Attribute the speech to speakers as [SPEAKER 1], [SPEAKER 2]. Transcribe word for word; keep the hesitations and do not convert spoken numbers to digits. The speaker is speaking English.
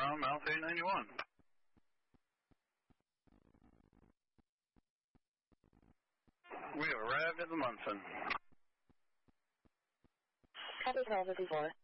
[SPEAKER 1] from Alpha eight ninety-one. We have arrived at the Munson.
[SPEAKER 2] Copy call fifty-four.